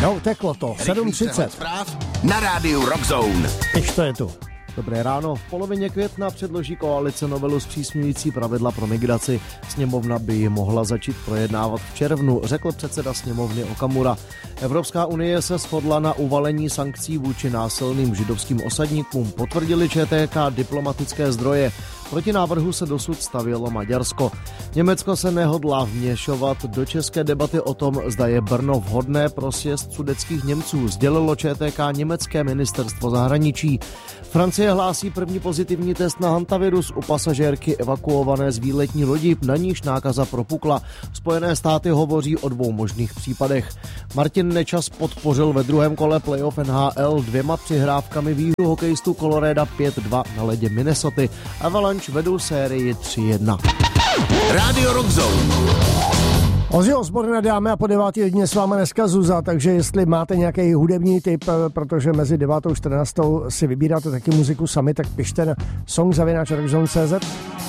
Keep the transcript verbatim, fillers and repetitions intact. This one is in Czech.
No, teklo to. sedm třicet. Na rádiu Rockzone. Když to je tu. Dobré ráno. V polovině května předloží koalice novelu zpřísňující pravidla pro migraci. Sněmovna by ji mohla začít projednávat v červnu, řekl předseda sněmovny Okamura. Evropská unie se shodla na uvalení sankcí vůči násilným židovským osadníkům, potvrdili ČTK diplomatické zdroje. Proti návrhu se dosud stavělo Maďarsko. Německo se nehodlá vměšovat do české debaty o tom, zda je Brno vhodné pro sjezd sudetských Němců, sdělilo ČTK německé ministerstvo zahraničí. Francie hlásí první pozitivní test na hantavirus u pasažérky evakuované z výletní lodi, na níž nákaza propukla. Spojené státy hovoří o dvou možných případech. Martin Nečas podpořil ve druhém kole playoff N H L dvěma přihrávkami výhru hokejistů Colorada pět dva na ledě Minnesoty. Avalanche vedou sérii tři jedna. Rádio Rockzone. Ozzy Osbourne, dámy a po devátý hodině s vámi dneska Zuza, takže jestli máte nějaký hudební tip, protože mezi devátou a čtrnáctou si vybíráte taky muziku sami, tak pište na song zavináč rockzone tečka cé zet.